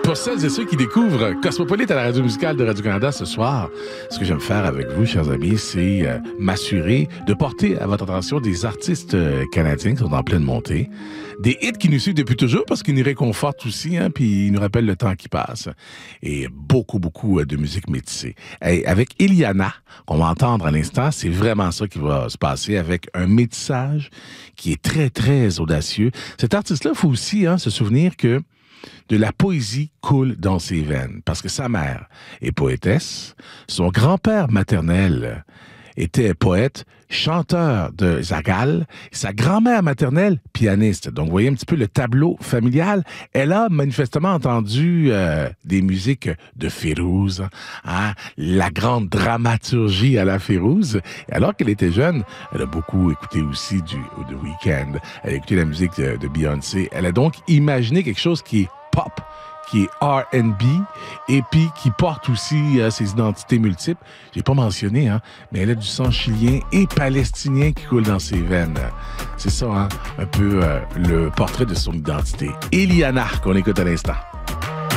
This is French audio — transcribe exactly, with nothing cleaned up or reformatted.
pour celles et ceux qui découvrent Cosmopolite à la radio musicale de Radio-Canada ce soir, ce que j'aime faire avec vous, chers amis, c'est euh, m'assurer de porter à votre attention des artistes euh, canadiens qui sont en pleine montée, des hits qui nous suivent depuis toujours parce qu'ils nous réconfortent aussi, hein, puis ils nous rappellent le temps qui passe. Et beaucoup, beaucoup euh, de musique métissée. Et avec Iliana, qu'on va entendre à l'instant, c'est vraiment ça qui va se passer avec un métissage qui est très, très audacieux. Cet artiste-là, il faut aussi hein, se souvenir que de la poésie coule dans ses veines, parce que sa mère est poétesse, son grand-père maternel était poète, chanteur de Zagal, sa grand-mère maternelle, pianiste. Donc, vous voyez un petit peu le tableau familial. Elle a manifestement entendu euh, des musiques de Férouz, hein, la grande dramaturgie à la Férouz. Et alors qu'elle était jeune, elle a beaucoup écouté aussi du The Weeknd. Elle a écouté la musique de, de Beyoncé. Elle a donc imaginé quelque chose qui est pop, qui est R and B, et puis qui porte aussi euh, ses identités multiples. J'ai pas mentionné, hein, mais elle a du sang chilien et palestinien qui coule dans ses veines. C'est ça, hein, un peu euh, le portrait de son identité. Iliana, qu'on écoute à l'instant.